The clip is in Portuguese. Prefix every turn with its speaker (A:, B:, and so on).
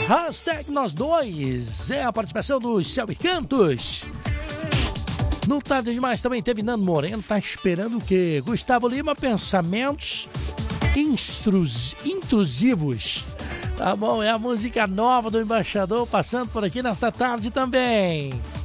A: Hashtag nós dois. É a participação dos Céu e Cantos. No Tarde Demais também teve Nando Moreno. Tá esperando o quê? Gustavo Lima, Pensamentos Intrusivos. Tá bom, é a música nova do Embaixador passando por aqui nesta tarde também.